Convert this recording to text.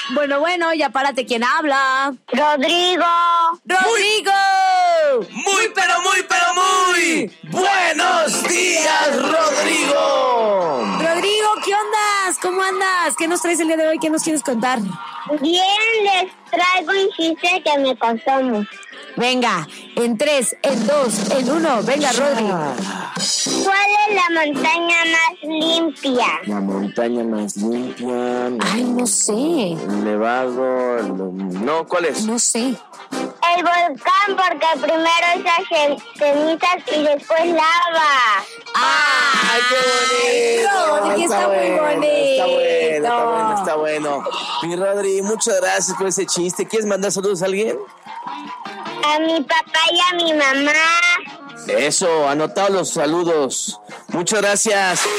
Bueno, ya párate. ¿Quién habla? Rodrigo. ¡Rodrigo! Muy, pero muy buenos días, Rodrigo. Rodrigo, ¿qué ondas? ¿Cómo andas? ¿Qué nos traes el día de hoy? ¿Qué nos quieres contar? Bien, les traigo un chiste que me contó mucho. Venga, en 3, en 2, en 1. Venga, Rodrigo. ¿Cuál es la montaña más limpia? La montaña más limpia. Ay, no sé. Nevado. No, ¿cuál es? No sé. El volcán, porque primero es cenizas y después lava. ¡Ay, qué bonito! Rodri, está muy bonito. Está bueno. Mi Rodri, muchas gracias por ese chiste. ¿Quieres mandar saludos a alguien? A mi papá y a mi mamá. Eso, anotado los saludos. Muchas gracias.